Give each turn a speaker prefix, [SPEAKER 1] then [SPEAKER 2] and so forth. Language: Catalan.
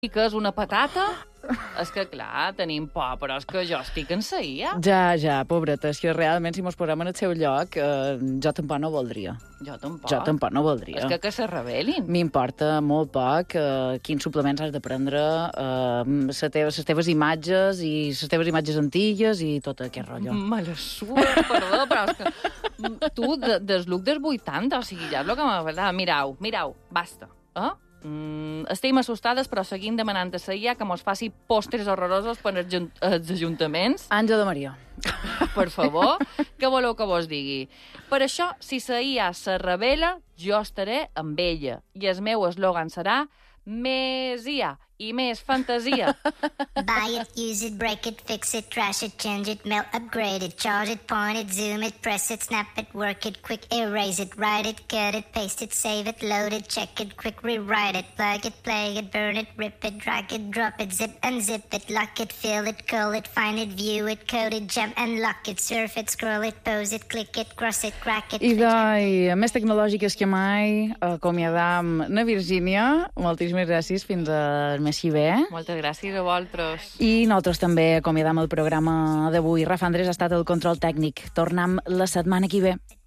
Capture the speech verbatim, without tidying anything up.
[SPEAKER 1] que és una patata? És que, clar, tenim por, però és que jo estic en sa I A.
[SPEAKER 2] Ja, ja, pobreta, és que realment si mos posem en el seu lloc, eh, jo tampoc no voldria.
[SPEAKER 1] Jo tampoc.
[SPEAKER 2] Jo tampoc no voldria.
[SPEAKER 1] És que que se rebel·lin.
[SPEAKER 2] M'importa molt poc eh, quins suplements has de prendre, eh, les teves, les teves imatges i les teves imatges antigues i tot aquest rotllo.
[SPEAKER 1] Me la sua, perdó, però és que tu, de, des look dels vuitanta, o sigui, ja és el que m'agrada. Mirau, mirau, basta. Eh? Mm, estem assustades, però seguim demanant a la I A que mos faci postres horrorosos per als ajuntaments.
[SPEAKER 2] Àngel de Maria.
[SPEAKER 1] Per favor, què voleu que vos digui? Per això, si la I A se revela, jo estaré amb ella. I el meu eslògan serà més I A i més fantasia.
[SPEAKER 3] Buy it, use it, break it, fix it, trash it, change it, melt, upgrade it, charge it, point it, zoom it, press it, snap it, work it, quick erase it, write it, cut it, paste it, save it, load it, check it, quick rewrite it, plug it, play it, burn it, rip it, drag it, drop it, zip unzip it, lock it, fill it, call it, find it, view it, code it, jump and lock it, surf it, scroll it, pose it, click it, cross it, crack it.
[SPEAKER 2] I de més tecnològiques que mai, acomiadam na Virgínia. Moltíssimes gràcies, fins al mes que ve.
[SPEAKER 1] Moltes gràcies a vosaltres.
[SPEAKER 2] I nosaltres també acomiadam el programa d'avui. Rafa Andrés ha estat el control tècnic. Tornem la setmana que ve.